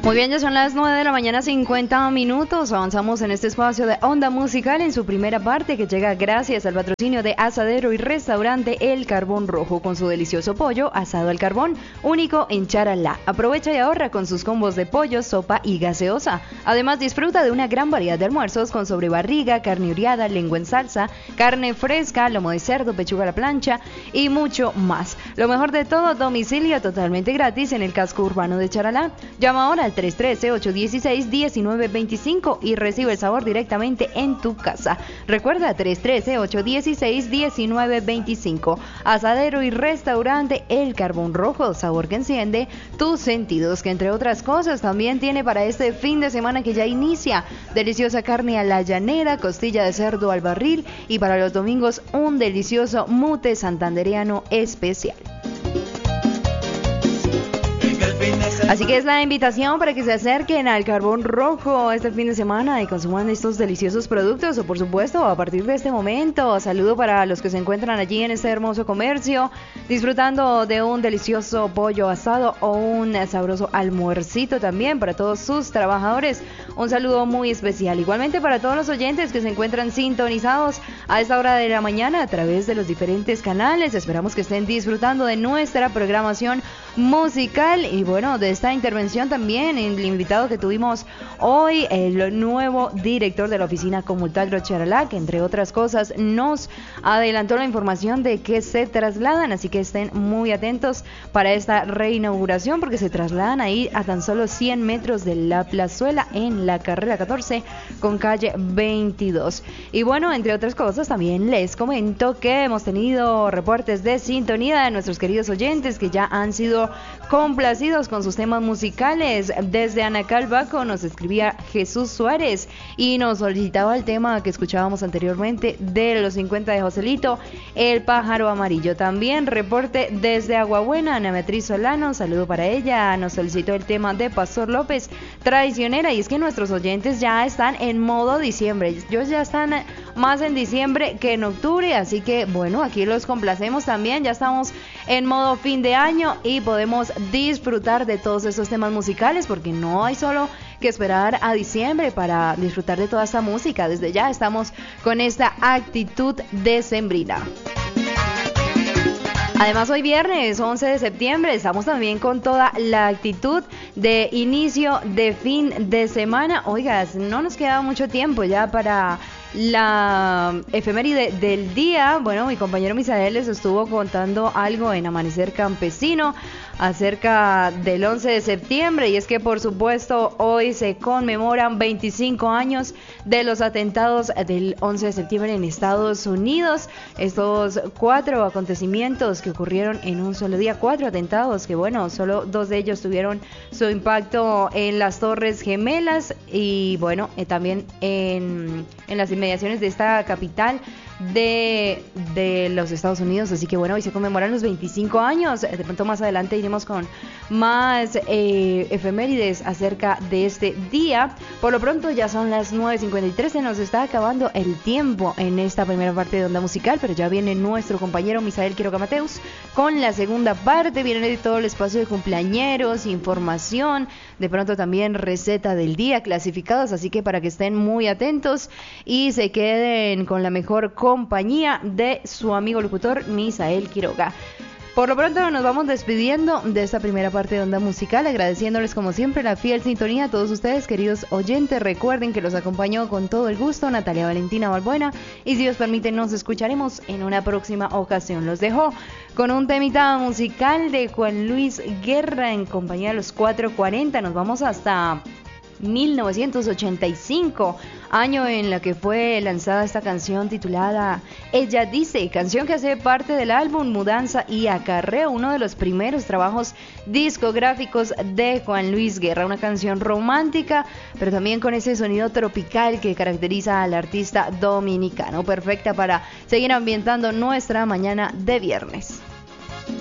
Muy bien, ya son las 9 de la mañana, 50 minutos. Avanzamos en este espacio de Onda Musical en su primera parte, que llega gracias al patrocinio de Asadero y Restaurante El Carbón Rojo, con su delicioso pollo asado al carbón, único en Charalá. Aprovecha y ahorra con sus combos de pollo, sopa y gaseosa. Además, disfruta de una gran variedad de almuerzos con sobrebarriga, carne oreada, lengua en salsa, carne fresca, lomo de cerdo, pechuga a la plancha y mucho más. Lo mejor de todo, domicilio totalmente gratis en el casco urbano de Charalá. Llama ahora al 313-816-1925 y recibe el sabor directamente en tu casa. Recuerda, 313-816-1925. Asadero y Restaurante El Carbón Rojo, sabor que enciende tus sentidos, que entre otras cosas también tiene para este fin de semana que ya inicia deliciosa carne a la llanera, costilla de cerdo al barril y para los domingos un delicioso mute santandereano especial. Así que es la invitación para que se acerquen al Carbón Rojo este fin de semana y consuman estos deliciosos productos, o por supuesto a partir de este momento. Saludo para los que se encuentran allí en este hermoso comercio disfrutando de un delicioso pollo asado o un sabroso almuercito también para todos sus trabajadores. Un saludo muy especial igualmente para todos los oyentes que se encuentran sintonizados a esta hora de la mañana a través de los diferentes canales. Esperamos que estén disfrutando de nuestra programación musical y bueno, de esta intervención también el invitado que tuvimos hoy, el nuevo director de la oficina Comultagro Charalá, que entre otras cosas nos adelantó la información de que se trasladan, así que estén muy atentos para esta reinauguración porque se trasladan ahí a tan solo 100 metros de la plazuela en la carrera 14 con calle 22. Y bueno, entre otras cosas también les comento que hemos tenido reportes de sintonía de nuestros queridos oyentes que ya han sido complacidos con sus temas musicales. Desde Anacalbaco nos escribía Jesús Suárez y nos solicitaba el tema que escuchábamos anteriormente de los 50 de Joselito, El Pájaro Amarillo. También reporte desde Aguabuena, Ana Beatriz Solano, saludo para ella, nos solicitó el tema de Pastor López, Traicionera. Y es que nuestros oyentes ya están en modo diciembre, ellos ya están más en diciembre que en octubre, así que bueno, aquí los complacemos también, ya estamos en modo fin de año y podemos disfrutar de todos esos temas musicales porque no hay solo que esperar a diciembre para disfrutar de toda esta música. Desde ya estamos con esta actitud decembrina. Además, hoy viernes 11 de septiembre estamos también con toda la actitud de inicio de fin de semana. Oigas, no nos queda mucho tiempo ya para la efeméride del día. Bueno, mi compañero Misael les estuvo contando algo en Amanecer Campesino acerca del 11 de septiembre y es que por supuesto hoy se conmemoran 25 años de los atentados del 11 de septiembre en Estados Unidos. Estos 4 acontecimientos que ocurrieron en un solo día, 4 atentados que bueno, solo 2 de ellos tuvieron su impacto en las Torres Gemelas y bueno, también en las inmediaciones de esta capital de los Estados Unidos. Así que bueno, hoy se conmemoran los 25 años. De pronto más adelante iremos con más efemérides acerca de este día. Por lo pronto ya son las 9:53, se nos está acabando el tiempo en esta primera parte de Onda Musical, pero ya viene nuestro compañero Misael Quiroga Mateus con la segunda parte. Viene todo el espacio de cumpleañeros, información, de pronto también receta del día, clasificados, así que para que estén muy atentos y se queden con la mejor compañía de su amigo locutor Misael Quiroga. Por lo pronto nos vamos despidiendo de esta primera parte de Onda Musical, agradeciéndoles como siempre la fiel sintonía a todos ustedes, queridos oyentes. Recuerden que los acompañó con todo el gusto Natalia Valentina Balbuena y si Dios permite nos escucharemos en una próxima ocasión. Los dejo con un temita musical de Juan Luis Guerra en compañía de los 440. Nos vamos hasta 1985, año en la que fue lanzada esta canción titulada Ella Dice, canción que hace parte del álbum Mudanza y Acarreo, uno de los primeros trabajos discográficos de Juan Luis Guerra, una canción romántica, pero también con ese sonido tropical que caracteriza al artista dominicano, perfecta para seguir ambientando nuestra mañana de viernes.